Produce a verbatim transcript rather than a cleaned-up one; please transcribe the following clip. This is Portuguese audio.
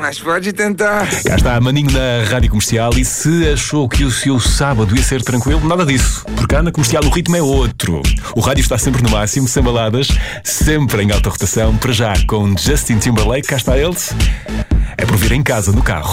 mas pode tentar. Cá está, Maninho na Rádio Comercial. E se achou que o seu sábado ia ser tranquilo, nada disso. Porque cá na Comercial o ritmo é outro. O rádio está sempre no máximo, sem baladas, sempre em alta rotação. Para já, com Justin Timberlake, cá está ele. É por vir em casa, no carro.